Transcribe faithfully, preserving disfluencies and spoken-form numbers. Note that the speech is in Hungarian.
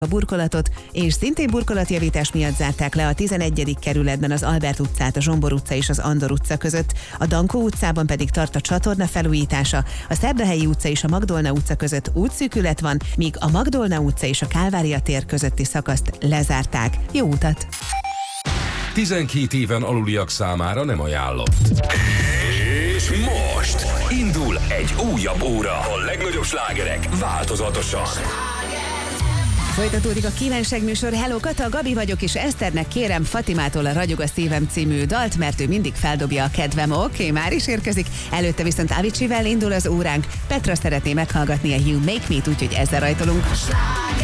a burkolatot, és szintén burkolatjavítás miatt zárták le a tizenegyedik kerületben az Albert utcát, a Zsombor utca és az Andor utca között, a Dankó utcában pedig tart a csatorna felújítása, a Szerdahelyi utca és a Magdolna utca között útszűkület van, míg a Magdolna utca és a Kálvária tér közötti szakaszt lezárták. Jó utat! tizenkét éven aluliak számára nem ajánlott. És most indul egy újabb óra. A legnagyobb slágerek változatosan. Folytatódik a kívánságműsor. Hello, Kata, Gabi vagyok, és Eszternek kérem Fatimától a Ragyog a szívem című dalt, mert ő mindig feldobja a kedvem. Oké, okay, már is érkezik. Előtte viszont Aviciivel indul az óránk. Petra szeretné meghallgatni a You Make Me-t, úgyhogy ezzel rajtolunk.